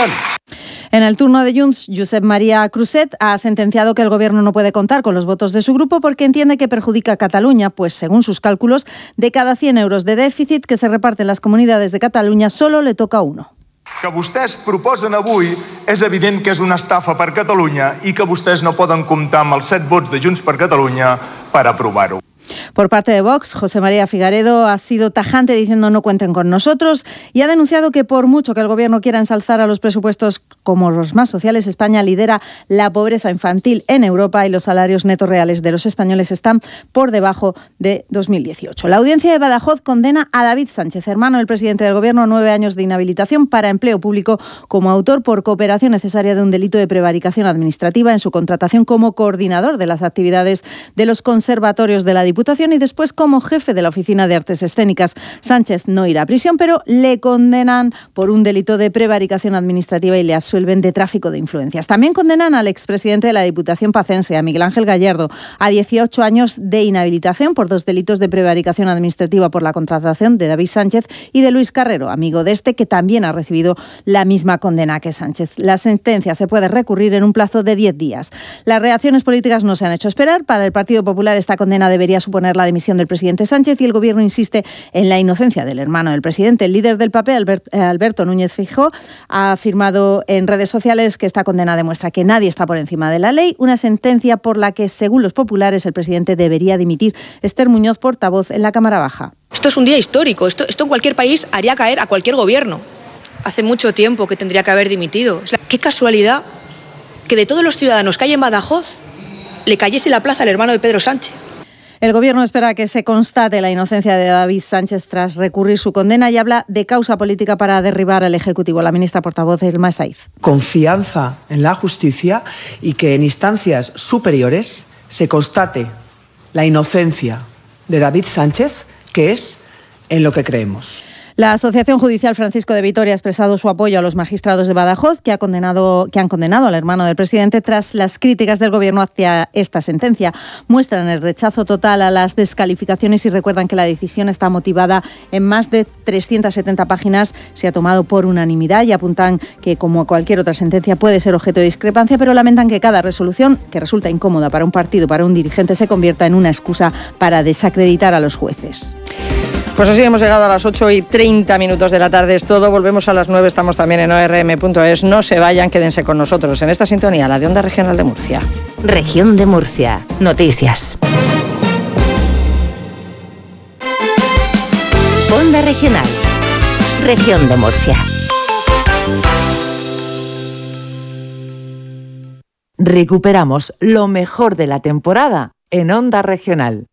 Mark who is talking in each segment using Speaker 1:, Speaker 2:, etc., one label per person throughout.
Speaker 1: eleccions.
Speaker 2: En el turno de Junts, Josep María Cruzet ha sentenciado que el gobierno no puede contar con los votos de su grupo porque entiende que perjudica a Cataluña, pues según sus cálculos, de cada 100 euros de déficit que se reparten las comunidades de Cataluña, solo le toca uno.
Speaker 1: Que vostès proposen avui és evident que és una estafa per Catalunya i que vostès no poden comptar amb els 7 vots de Junts per Catalunya per aprovar-ho.
Speaker 2: Por parte de Vox, José María Figaredo ha sido tajante diciendo no cuenten con nosotros y ha denunciado que por mucho que el gobierno quiera ensalzar a los presupuestos como los más sociales, España lidera la pobreza infantil en Europa y los salarios netos reales de los españoles están por debajo de 2018. La audiencia de Badajoz condena a David Sánchez, hermano del presidente del gobierno, a 9 años de inhabilitación para empleo público como autor por cooperación necesaria de un delito de prevaricación administrativa en su contratación como coordinador de las actividades de los conservatorios de la Diputación y después como jefe de la Oficina de Artes Escénicas. Sánchez no irá a prisión, pero le condenan por un delito de prevaricación administrativa y le absuelven de tráfico de influencias. También condenan al expresidente de la Diputación pacense, a Miguel Ángel Gallardo, a 18 años de inhabilitación por 2 delitos de prevaricación administrativa por la contratación de David Sánchez y de Luis Carrero, amigo de este, que también ha recibido la misma condena que Sánchez. La sentencia se puede recurrir en un plazo de 10 días. Las reacciones políticas no se han hecho esperar. Para el Partido Popular esta condena debería suponer la dimisión del presidente Sánchez y el gobierno insiste en la inocencia del hermano del presidente. El líder del PP, Alberto Núñez Feijóo, ha afirmado en redes sociales que esta condena demuestra que nadie está por encima de la ley, una sentencia por la que, según los populares, el presidente debería dimitir. Esther Muñoz, portavoz en la Cámara Baja.
Speaker 3: Esto es un día histórico. Esto en cualquier país haría caer a cualquier gobierno. Hace mucho tiempo que tendría que haber dimitido. Qué casualidad que de todos los ciudadanos que hay en Badajoz le cayese la plaza al hermano de Pedro Sánchez.
Speaker 2: El gobierno espera que se constate la inocencia de David Sánchez tras recurrir su condena y habla de causa política para derribar al Ejecutivo. La ministra portavoz, Elma Saiz.
Speaker 4: Confianza en la justicia y que en instancias superiores se constate la inocencia de David Sánchez, que es en lo que creemos.
Speaker 2: La Asociación Judicial Francisco de Vitoria ha expresado su apoyo a los magistrados de Badajoz que han condenado al hermano del presidente tras las críticas del gobierno hacia esta sentencia. Muestran el rechazo total a las descalificaciones y recuerdan que la decisión está motivada en más de 370 páginas, se ha tomado por unanimidad y apuntan que, como cualquier otra sentencia, puede ser objeto de discrepancia, pero lamentan que cada resolución que resulta incómoda para un partido, para un dirigente, se convierta en una excusa para desacreditar a los jueces.
Speaker 5: Pues así hemos llegado a las 8:30 de la tarde. Es todo. Volvemos a las 9. Estamos también en ORM.es. No se vayan, quédense con nosotros en esta sintonía, la de Onda Regional de Murcia.
Speaker 6: Región de Murcia. Noticias. Onda Regional. Región de Murcia.
Speaker 7: Recuperamos lo mejor de la temporada en Onda Regional.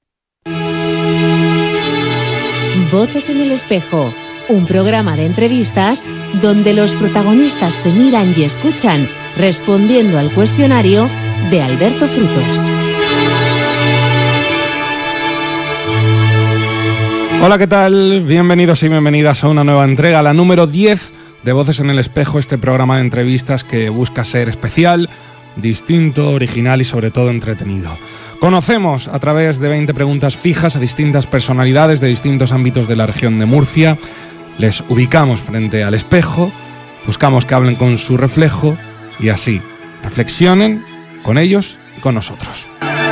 Speaker 8: Voces en el espejo, un programa de entrevistas donde los protagonistas se miran y escuchan respondiendo al cuestionario de Alberto Frutos.
Speaker 9: Hola, ¿qué tal? Bienvenidos y bienvenidas a una nueva entrega, la número 10 de Voces en el Espejo, este programa de entrevistas que busca ser especial, distinto, original y sobre todo entretenido. Conocemos a través de 20 preguntas fijas a distintas personalidades de distintos ámbitos de la región de Murcia, les ubicamos frente al espejo, buscamos que hablen con su reflejo y así reflexionen con ellos y con nosotros.